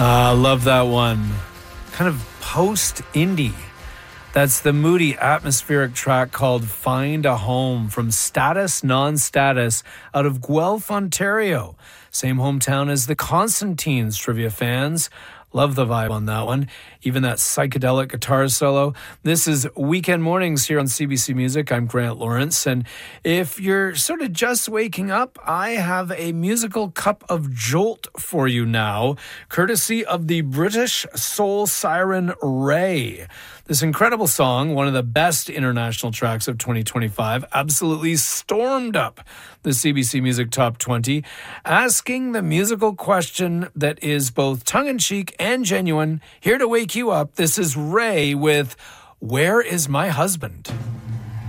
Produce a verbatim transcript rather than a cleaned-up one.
I uh, love that one. Kind of post-indie. That's the moody, atmospheric track called Find a Home from Status Non-Status out of Guelph, Ontario. Same hometown as the Constantines, trivia fans. Love the vibe on that one. Even that psychedelic guitar solo. This is Weekend Mornings here on C B C Music. I'm Grant Lawrence. And if you're sort of just waking up, I have a musical cup of jolt for you now, courtesy of the British soul siren Ray. This incredible song, one of the best international tracks of twenty twenty-five, absolutely stormed up the C B C Music Top twenty, asking the musical question that is both tongue-in-cheek and genuine. Here to wake you up, this is Ray with Where Is My Husband?